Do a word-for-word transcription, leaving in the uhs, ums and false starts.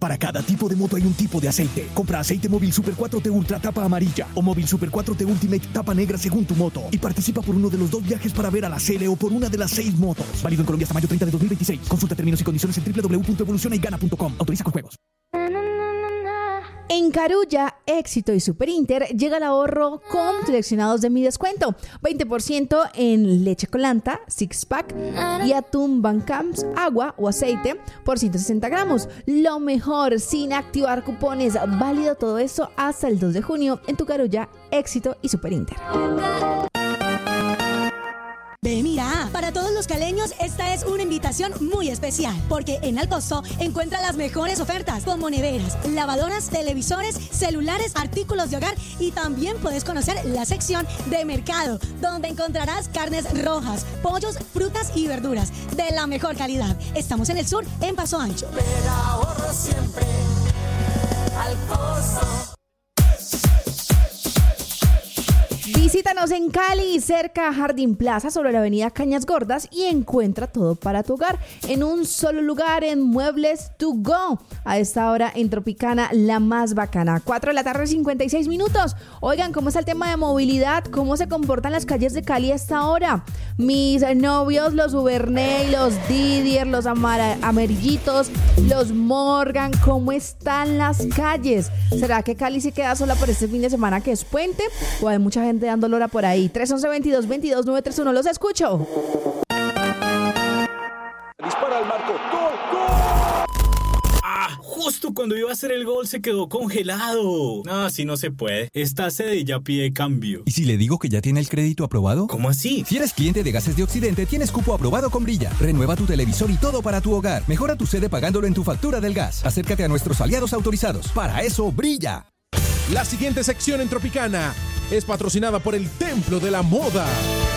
Para cada tipo de moto hay un tipo de aceite. Compra aceite Móvil Super cuatro T Ultra tapa amarilla o Móvil Super cuatro T Ultimate tapa negra según tu moto. Y participa por uno de los dos viajes para ver a la Cele o por una de las seis motos. Válido en Colombia hasta mayo treinta de dos mil veintiséis. Consulta términos y condiciones en doble u doble u doble u punto evoluciona y gana punto com. Autoriza con juegos. En Carulla, Éxito y Super Inter llega el ahorro con seleccionados de mi descuento. veinte por ciento en leche colanta, six pack y atún Bancamps, agua o aceite por ciento sesenta gramos. Lo mejor sin activar cupones. Válido todo esto hasta el dos de junio en tu Carulla, Éxito y Super Inter. Ve, mira, para todos los caleños esta es una invitación muy especial, porque en Alcosto encuentra las mejores ofertas como neveras, lavadoras, televisores, celulares, artículos de hogar y también puedes conocer la sección de mercado, donde encontrarás carnes rojas, pollos, frutas y verduras de la mejor calidad. Estamos en el sur, en Paso Ancho. Pero ahorro siempre, Alcosto. Visítanos en Cali, cerca a Jardín Plaza, sobre la avenida Cañas Gordas, y encuentra todo para tu hogar en un solo lugar, en Muebles to Go. A esta hora en Tropicana, la más bacana. cuatro de la tarde, cincuenta y seis minutos. Oigan, ¿cómo está el tema de movilidad? ¿Cómo se comportan las calles de Cali a esta hora? Mis novios, los Uberney, los Didier, los Amara- Amarillitos, los Morgan, ¿cómo están las calles? ¿Será que Cali se queda sola por este fin de semana que es puente? ¿O hay mucha gente dando lora por ahí? tres once, veintidós, veintidós, nueve tres uno, los escucho. Dispara al marco. ¡Gol, gol! ¡Ah! Justo cuando iba a hacer el gol se quedó congelado. No, así no se puede. Esta sede ya pide cambio. ¿Y si le digo que ya tiene el crédito aprobado? ¿Cómo así? Si eres cliente de Gases de Occidente, tienes cupo aprobado con Brilla. Renueva tu televisor y todo para tu hogar. Mejora tu sede pagándolo en tu factura del gas. Acércate a nuestros aliados autorizados. Para eso, Brilla. La siguiente sección en Tropicana es patrocinada por el Templo de la Moda.